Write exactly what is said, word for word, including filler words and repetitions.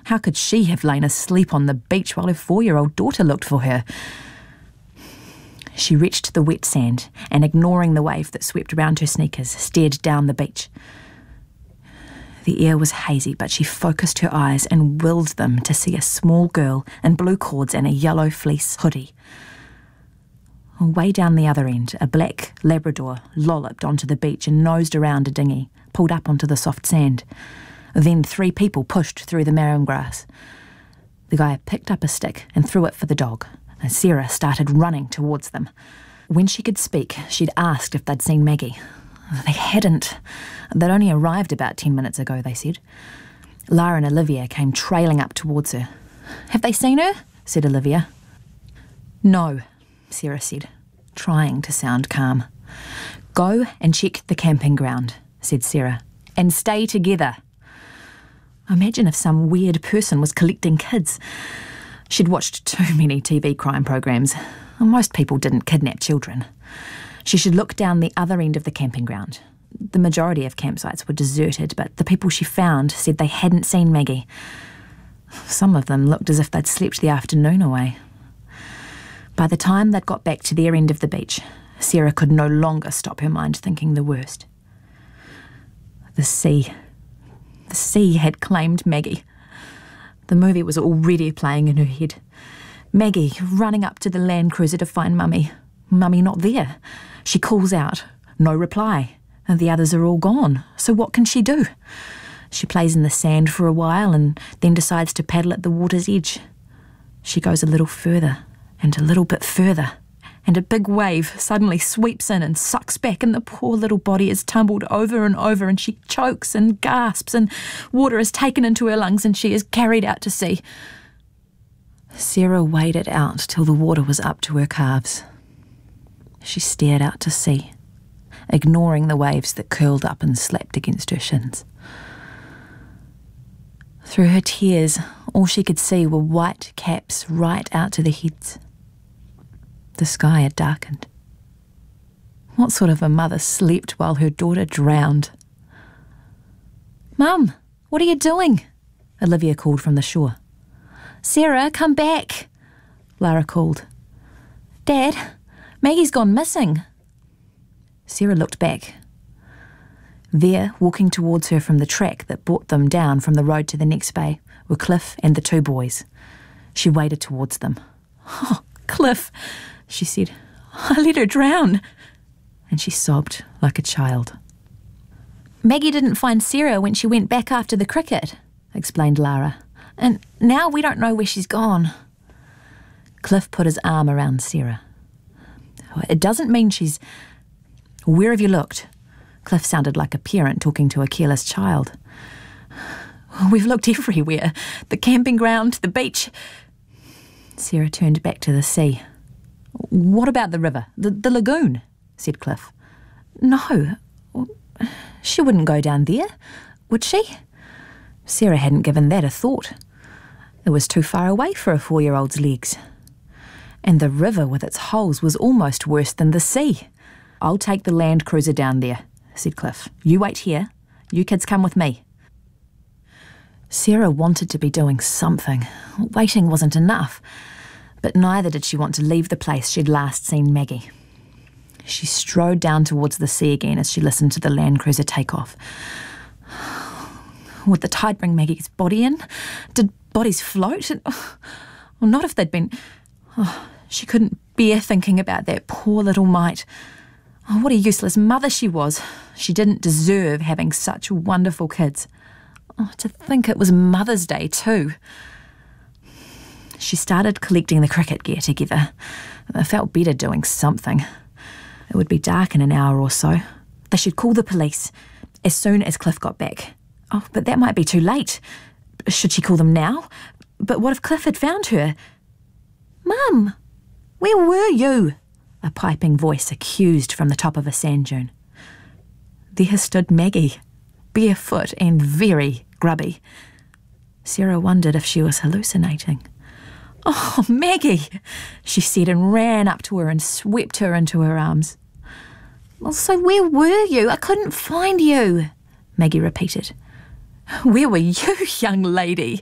How could she have lain asleep on the beach while her four-year-old daughter looked for her? She reached the wet sand and, ignoring the wave that swept round her sneakers, stared down the beach. The air was hazy, but she focused her eyes and willed them to see a small girl in blue cords and a yellow fleece hoodie. Way down the other end, a black Labrador lolloped onto the beach and nosed around a dinghy, pulled up onto the soft sand. Then three people pushed through the marram grass. The guy picked up a stick and threw it for the dog, and Sarah started running towards them. When she could speak, she'd asked if they'd seen Maggie. They hadn't. They'd only arrived about ten minutes ago, they said. Lara and Olivia came trailing up towards her. "Have they seen her?" said Olivia. "No," Sarah said, trying to sound calm. "Go and check the camping ground," said Sarah, "and stay together." Imagine if some weird person was collecting kids. She'd watched too many T V crime programs. Most people didn't kidnap children. She should look down the other end of the camping ground. The majority of campsites were deserted, but the people she found said they hadn't seen Maggie. Some of them looked as if they'd slept the afternoon away. By the time they'd got back to their end of the beach, Sarah could no longer stop her mind thinking the worst. The sea. The sea had claimed Maggie. The movie was already playing in her head. Maggie running up to the Land Cruiser to find Mummy. Mummy not there. She calls out. No reply. And the others are all gone. So what can she do? She plays in the sand for a while and then decides to paddle at the water's edge. She goes a little further and a little bit further, and a big wave suddenly sweeps in and sucks back, and the poor little body is tumbled over and over, and she chokes and gasps, and water is taken into her lungs, and she is carried out to sea. Sarah waded out till the water was up to her calves. She stared out to sea, ignoring the waves that curled up and slapped against her shins. Through her tears, all she could see were white caps right out to the heads. The sky had darkened. What sort of a mother slept while her daughter drowned? "Mum, what are you doing?" Olivia called from the shore. "Sarah, come back," Lara called. "Dad, Maggie's gone missing." Sarah looked back. There, walking towards her from the track that brought them down from the road to the next bay, were Cliff and the two boys. She waded towards them. "Oh, Cliff," she said, "I let her drown." And she sobbed like a child. "Maggie didn't find Sarah when she went back after the cricket," explained Lara. "And now we don't know where she's gone." Cliff put his arm around Sarah. "It doesn't mean she's... Where have you looked?" Cliff sounded like a parent talking to a careless child. "We've looked everywhere. The camping ground, the beach." Sarah turned back to the sea. "What about the river? The, the lagoon?" said Cliff. "No, she wouldn't go down there, would she?" Sarah hadn't given that a thought. It was too far away for a four-year-old's legs. And the river with its holes was almost worse than the sea. "I'll take the Land Cruiser down there," said Cliff. "You wait here. You kids come with me." Sarah wanted to be doing something. Waiting wasn't enough. But neither did she want to leave the place she'd last seen Maggie. She strode down towards the sea again as she listened to the Land Cruiser take off. Would the tide bring Maggie's body in? Did bodies float? Well, not if they'd been... Oh, she couldn't bear thinking about that poor little mite. Oh, what a useless mother she was. She didn't deserve having such wonderful kids. Oh, to think it was Mother's Day too. She started collecting the cricket gear together. It felt better doing something. It would be dark in an hour or so. They should call the police as soon as Cliff got back. Oh, but that might be too late. Should she call them now? But what if Cliff had found her? "Mum, where were you?" a piping voice accused from the top of a sand dune. There stood Maggie, barefoot and very grubby. Sarah wondered if she was hallucinating. "Oh, Maggie," she said, and ran up to her and swept her into her arms. "Well, so where were you? I couldn't find you," Maggie repeated. "Where were you, young lady?"